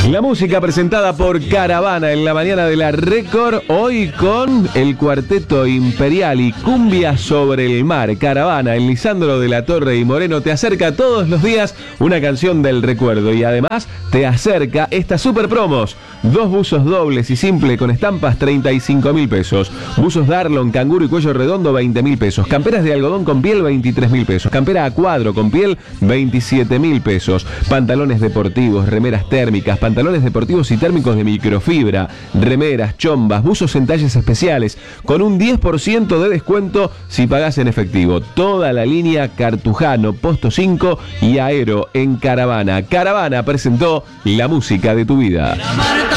La música presentada por Caravana en la mañana de la Récord, hoy con el Cuarteto Imperial y Cumbia sobre el Mar. Caravana, el Lisandro de la Torre y Moreno te acerca todos los días una canción del recuerdo y además te acerca estas super promos. 2 buzos dobles y simple con estampas, 35.000 pesos. Buzos Darlon, canguro y cuello redondo, 20.000 pesos. Camperas de algodón con piel, 23.000 pesos. Campera a cuadro con piel, 27.000 pesos. Pantalones deportivos, remeras térmicas, pantalones deportivos y térmicos de microfibra, remeras, chombas, buzos en talles especiales, con un 10% de descuento si pagás en efectivo. Toda la línea Cartujano, Posto 5 y Aero en Caravana. Caravana presentó la música de tu vida.